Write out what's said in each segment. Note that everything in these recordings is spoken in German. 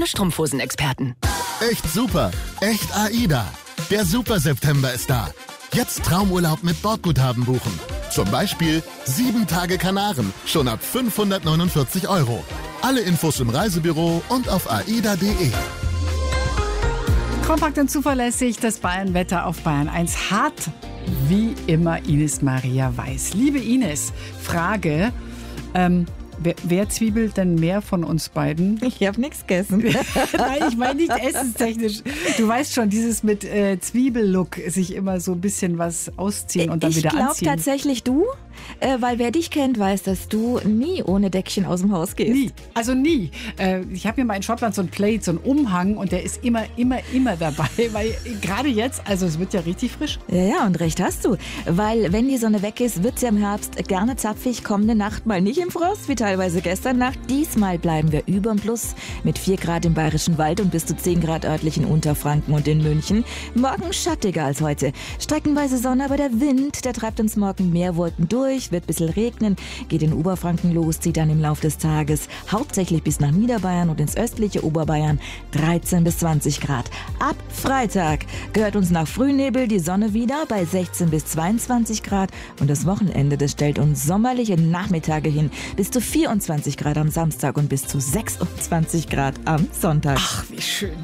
seine Strumpfhosen-Experten. Echt super, echt AIDA. Der Super September ist da. Jetzt Traumurlaub mit Bordguthaben buchen. Zum Beispiel 7 Tage Kanaren, schon ab 549 €. Alle Infos im Reisebüro und auf aida.de. Kompakt und zuverlässig, das Bayern-Wetter auf Bayern 1 hat wie immer Ines Maria Weiß. Liebe Ines, Frage, wer zwiebelt denn mehr von uns beiden? Ich habe nichts gegessen. Nein, ich meine nicht essenstechnisch. Du weißt schon, dieses mit Zwiebellook, sich immer so ein bisschen was ausziehen und dann wieder anziehen. Ich glaube tatsächlich du, weil wer dich kennt, weiß, dass du nie ohne Deckchen aus dem Haus gehst. Nie, also nie. Ich habe mir mal in Schottland so ein Plate, so einen Umhang und der ist immer dabei, weil gerade jetzt, also es wird ja richtig frisch. Ja, und recht hast du, weil wenn die Sonne weg ist, wird es ja im Herbst gerne zapfig, kommende Nacht mal nicht im Frost, wie teilweise gestern Nacht. Diesmal bleiben wir überm Plus mit 4 Grad im Bayerischen Wald und bis zu 10 Grad örtlich in Unterfranken und in München. Morgen schattiger als heute. Streckenweise Sonne, aber der Wind, der treibt uns morgen mehr Wolken durch, wird ein bisschen regnen, geht in Oberfranken los, zieht dann im Laufe des Tages hauptsächlich bis nach Niederbayern und ins östliche Oberbayern 13 bis 20 Grad. Ab Freitag gehört uns nach Frühnebel die Sonne wieder bei 16 bis 22 Grad und das Wochenende, das stellt uns sommerliche Nachmittage hin, bis zu 24 Grad am Samstag und bis zu 26 Grad am Sonntag. Ach, wie schön.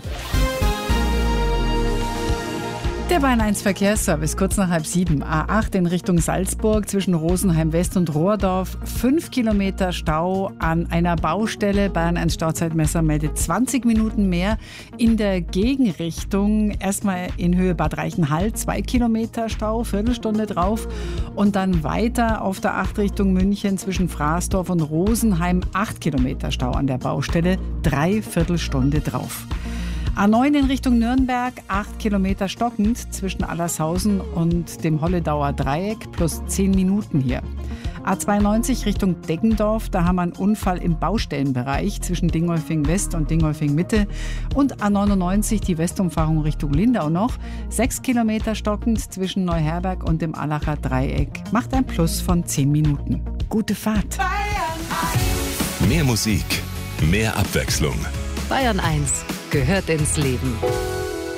Der Bayern 1 Verkehrsservice, kurz nach 6:30. A8 in Richtung Salzburg zwischen Rosenheim West und Rohrdorf. 5 Kilometer Stau an einer Baustelle. Bayern 1 Stauzeitmesser meldet 20 Minuten mehr. In der Gegenrichtung erstmal in Höhe Bad Reichenhall 2 Kilometer Stau, Viertelstunde drauf. Und dann weiter auf der 8 Richtung München zwischen Fraßdorf und Rosenheim 8 Kilometer Stau an der Baustelle, 3/4 Stunde drauf. A9 in Richtung Nürnberg, 8 Kilometer stockend zwischen Allershausen und dem Holledauer Dreieck, plus 10 Minuten hier. A92 Richtung Deggendorf, da haben wir einen Unfall im Baustellenbereich zwischen Dingolfing West und Dingolfing Mitte. Und A99 die Westumfahrung Richtung Lindau noch, 6 Kilometer stockend zwischen Neuherberg und dem Allacher Dreieck. Macht ein Plus von 10 Minuten. Gute Fahrt. Mehr Musik, mehr Abwechslung. Bayern 1 gehört ins Leben.